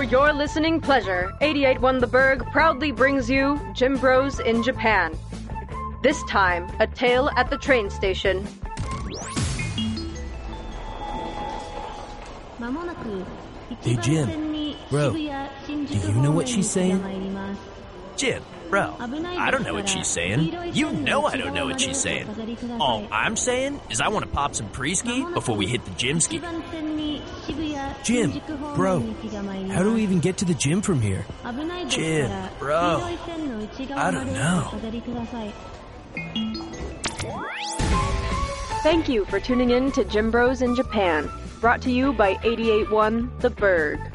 For your listening pleasure, 88.1 The Berg proudly brings you Gym Bros in Japan. This time, a tale at the train station. Hey Jim, bro, do you know what she's saying? Jim, bro, I don't know what she's saying. You know I don't know what she's saying. All I'm saying is I want to pop some pre-ski before we hit the gym ski. Jim, bro, how do we even get to the gym from here? Jim, bro, I don't know. Thank you for tuning in to Gym Bros in Japan, brought to you by 88.1 The Berg.